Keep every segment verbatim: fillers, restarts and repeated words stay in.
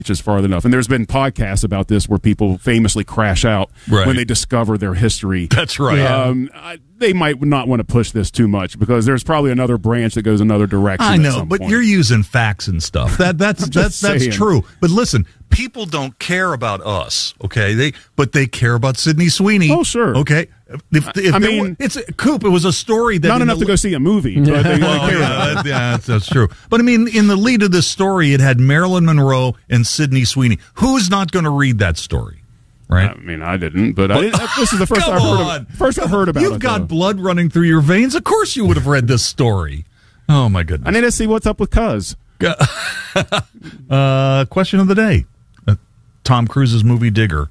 is farther enough. And there's been podcasts about this where people famously crash out right. when they discover their history. That's right. Um, I, they might not want to push this too much because there's probably another branch that goes another direction. I know, but point. you're using facts and stuff. That that's that's that's saying. true. But listen, people don't care about us, okay? They but they care about Sydney Sweeney. Oh, sure. Okay. If, if I there mean, were, it's Coop. It was a story that not enough the, to go see a movie. But they, they well, care yeah, about that, yeah that's, that's true. But I mean, in the lead of this story, it had Marilyn Monroe and Sydney Sweeney. Who's not going to read that story, right? I mean, I didn't, but I didn't, this is the first I heard. on. Of, first I heard about You've it. got though. blood running through your veins. Of course, you would have read this story. Oh my goodness! I need to see what's up with Cuz. uh, question of the day: uh, Tom Cruise's movie Digger.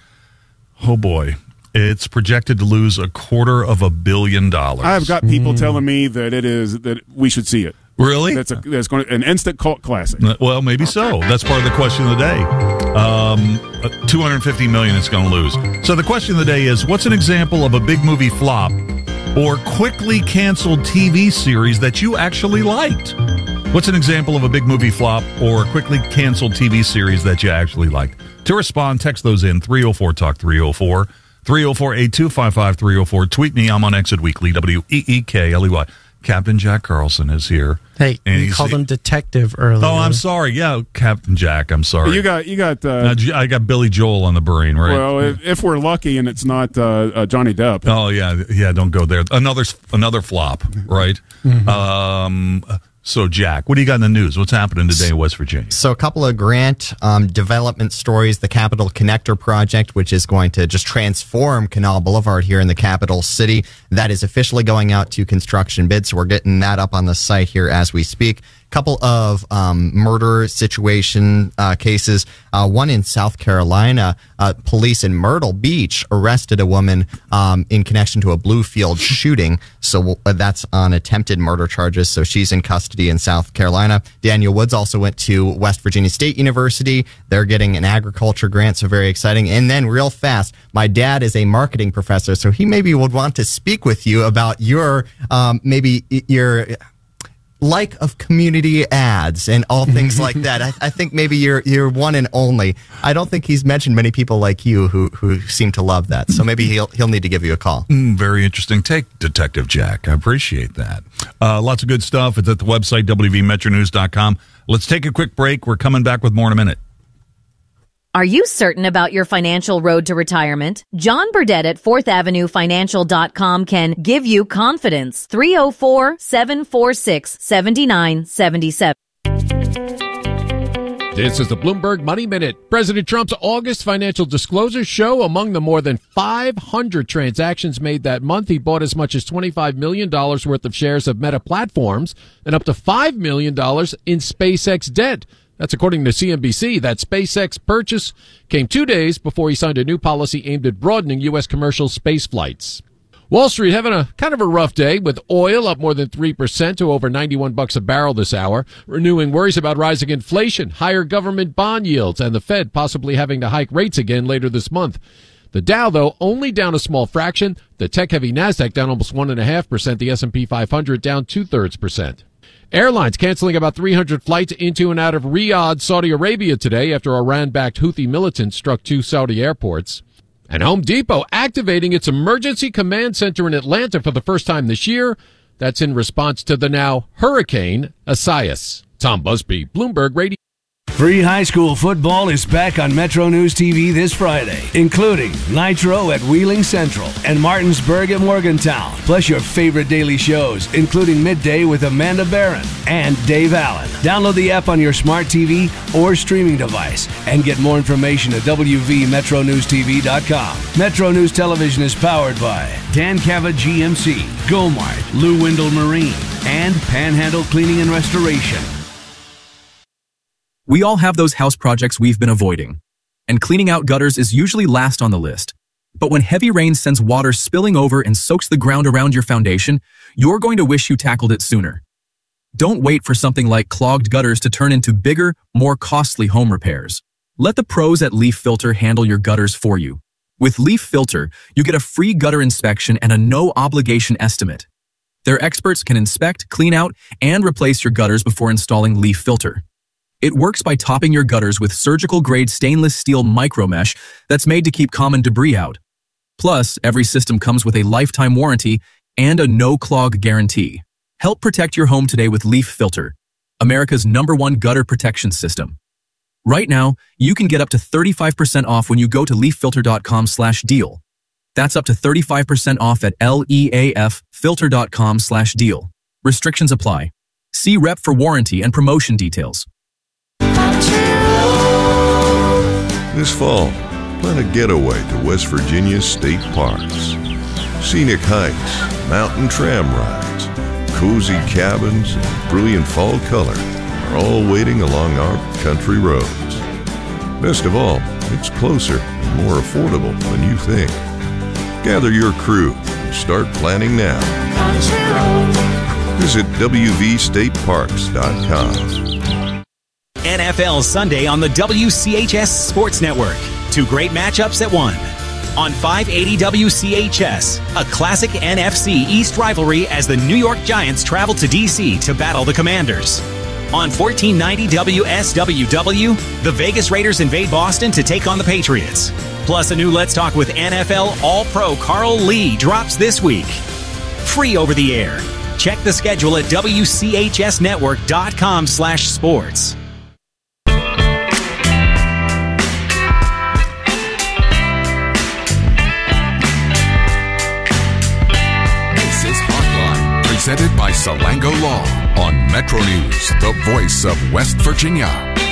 Oh boy. It's projected to lose a quarter of a billion dollars. I've got people mm. telling me that it is that we should see it. Really? That's a that's going to, an instant cult classic. Well, maybe so. That's part of the question of the day. Um, two hundred fifty million dollars it's going to lose. So the question of the day is: what's an example of a big movie flop or quickly canceled T V series that you actually liked? What's an example of a big movie flop or quickly canceled T V series that you actually liked? To respond, text those in three oh four talk three oh four. three oh four, eight two five five, three oh four. Tweet me. I'm on Exit Weekly. W E E K L E Y. Captain Jack Carlson is here. Hey, and you called him detective earlier. Oh, I'm sorry. Yeah, Captain Jack. I'm sorry. You got, you got. Now, Uh, I got Billy Joel on the brain, right? Well, if, if we're lucky and it's not uh, uh, Johnny Depp. Oh yeah, yeah. Don't go there. Another another flop, right? Mm-hmm. Um. So, Jack, what do you got in the news? What's happening today in West Virginia? So, a couple of grant um, development stories. The Capital Connector Project, which is going to just transform Canal Boulevard here in the capital city, that is officially going out to construction bids. So, we're getting that up on the site here as we speak. Couple of um, murder situation uh, cases. Uh, one in South Carolina, uh, police in Myrtle Beach arrested a woman um, in connection to a Bluefield shooting. So uh, that's on attempted murder charges. So she's in custody in South Carolina. Daniel Woods also went to West Virginia State University. They're getting an agriculture grant, so very exciting. And then real fast, my dad is a marketing professor, so he maybe would want to speak with you about your um, maybe your like of community ads and all things like that. I, I think maybe you're you're one and only. I don't think he's mentioned many people like you who who seem to love that. So maybe he'll he'll need to give you a call. Mm, very interesting take, Detective Jack. I appreciate that. Uh, lots of good stuff. It's at the website W V Metro News dot com. Let's take a quick break. We're coming back with more in a minute. Are you certain about your financial road to retirement? John Burdett at fourth avenue financial dot com can give you confidence. three oh four, seven four six, seven nine seven seven. This is the Bloomberg Money Minute. President Trump's August financial disclosures show among the more than five hundred transactions made that month, he bought as much as twenty-five million dollars worth of shares of Meta Platforms and up to five million dollars in SpaceX debt. That's according to C N B C. That SpaceX purchase came two days before he signed a new policy aimed at broadening U S commercial space flights. Wall Street having a kind of a rough day with oil up more than three percent to over ninety-one bucks a barrel this hour, renewing worries about rising inflation, higher government bond yields, and the Fed possibly having to hike rates again later this month. The Dow, though, only down a small fraction. The tech-heavy Nasdaq down almost one point five percent. The S and P five hundred down two-thirds percent. Airlines canceling about three hundred flights into and out of Riyadh, Saudi Arabia today after Iran-backed Houthi militants struck two Saudi airports. And Home Depot activating its emergency command center in Atlanta for the first time this year. That's in response to the now Hurricane Isaias. Tom Busby, Bloomberg Radio. Free high school football is back on Metro News T V this Friday, including Nitro at Wheeling Central and Martinsburg at Morgantown, plus your favorite daily shows, including Midday with Amanda Barron and Dave Allen. Download the app on your smart T V or streaming device and get more information at W V Metro News T V dot com. Metro News Television is powered by Dan Cava G M C, Gomart, Lou Windle Marine, and Panhandle Cleaning and Restoration. We all have those house projects we've been avoiding, and cleaning out gutters is usually last on the list. But when heavy rain sends water spilling over and soaks the ground around your foundation, you're going to wish you tackled it sooner. Don't wait for something like clogged gutters to turn into bigger, more costly home repairs. Let the pros at Leaf Filter handle your gutters for you. With Leaf Filter, you get a free gutter inspection and a no-obligation estimate. Their experts can inspect, clean out, and replace your gutters before installing Leaf Filter. It works by topping your gutters with surgical-grade stainless steel micromesh that's made to keep common debris out. Plus, every system comes with a lifetime warranty and a no-clog guarantee. Help protect your home today with Leaf Filter, America's number one gutter protection system. Right now, you can get up to thirty-five percent off when you go to leaf filter dot com slash deal. That's up to thirty-five percent off at leaf filter dot com slash deal. Restrictions apply. See rep for warranty and promotion details. This fall, plan a getaway to West Virginia's state parks. Scenic hikes, mountain tram rides, cozy cabins, and brilliant fall color are all waiting along our country roads. Best of all, it's closer and more affordable than you think. Gather your crew and start planning now. Visit w v state parks dot com. N F L Sunday on the W C H S Sports Network. Two great matchups at one. On five eighty W C H S, a classic N F C East rivalry as the New York Giants travel to D C to battle the Commanders. On fourteen ninety W S W W, the Vegas Raiders invade Boston to take on the Patriots. Plus, a new Let's Talk with N F L All-Pro Carl Lee drops this week. Free over the air. Check the schedule at W C H S network dot com slash sports. Presented by Salango Law on Metro News, the voice of West Virginia.